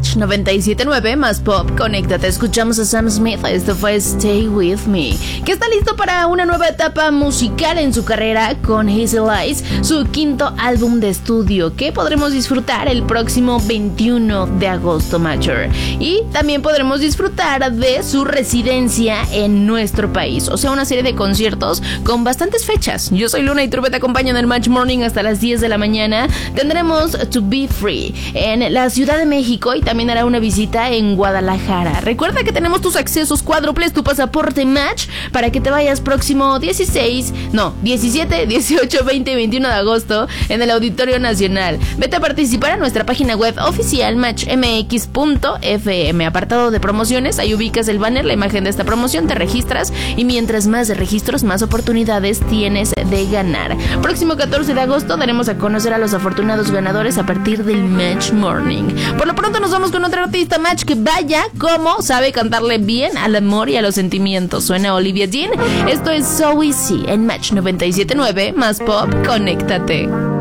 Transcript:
Match 97.9 más pop. Conéctate, escuchamos a Sam Smith. Esto fue Stay With Me, que está listo para una nueva etapa musical en su carrera con Hazel Eyes, su quinto álbum de estudio, que podremos disfrutar el próximo 21 de agosto, Matcher. Y también podremos disfrutar de su residencia en nuestro país, o sea, una serie de conciertos con bastantes fechas. Yo soy Luna y Turbe, te acompaño en el Match Morning hasta las 10 de la mañana. Tendremos To Be Free en la Ciudad de México y también hará una visita en Guadalajara. Recuerda que tenemos tus accesos cuádruples, tu pasaporte Match, para que te vayas próximo 17, 18, 20 y 21 de agosto en el Auditorio Nacional. Vete a participar a nuestra página web oficial matchmx.fm, apartado de promociones. Ahí ubicas el banner, la imagen de esta promoción, te registras y mientras más registros, más oportunidades tienes de ganar. Próximo 14 de agosto daremos a conocer a los afortunados ganadores a partir del Match Morning. Por lo pronto nos vamos con otra artista, Match, que vaya como sabe cantarle bien al amor y a los sentimientos. Suena Olivia Dean. Esto es So Easy en Match 97.9 más pop. Conéctate.